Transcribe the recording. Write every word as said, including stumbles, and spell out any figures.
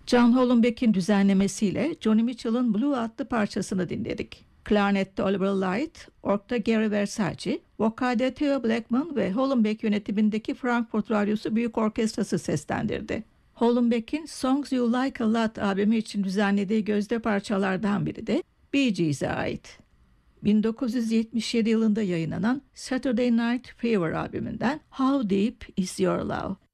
John Hollenbeck'in düzenlemesiyle Joni Mitchell'ın Blue adlı parçasını dinledik. Klarnette Oliver Light, orgda Gary Versace, vokalde Theo Blackman ve Hollenbeck yönetimindeki Frankfurt Radyosu Büyük Orkestrası seslendirdi. Hollenbeck'in Songs You Like a Lot albümü için düzenlediği gözde parçalardan biri de Bee Gees'e ait. bin dokuz yüz yetmiş yedi yılında yayınlanan Saturday Night Fever albümünden How Deep Is Your Love?